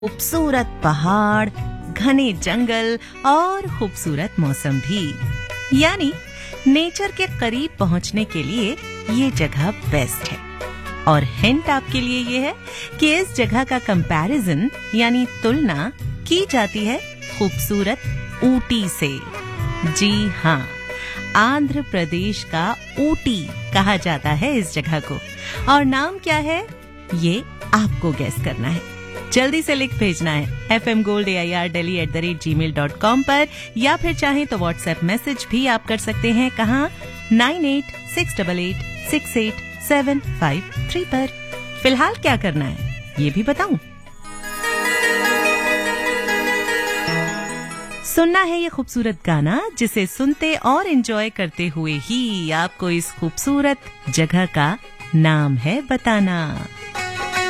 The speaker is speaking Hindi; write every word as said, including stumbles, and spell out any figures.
खूबसूरत पहाड़, घने जंगल और खूबसूरत मौसम भी। यानी नेचर के करीब पहुंचने के लिए ये जगह बेस्ट है। और हिंट आपके लिए ये है कि इस जगह का कंपैरिजन यानी तुलना की जाती है खूबसूरत ऊटी से। जी हाँ, आंध्र प्रदेश का ऊटी कहा जाता है इस जगह को। और नाम क्या है ये आपको गेस करना है। जल्दी से लिख भेजना है F M gold A I R daily at the rate ji mail dot com पर, या फिर चाहें तो व्हाट्सएप मैसेज भी आप कर सकते हैं। कहाँ? Nine eight six double eight six eight seven five three पर। फिलहाल क्या करना है ये भी बताऊं। सुनना है ये खूबसूरत गाना, जिसे सुनते और एंजॉय करते हुए ही आपको इस खूबसूरत जगह का नाम है बताना।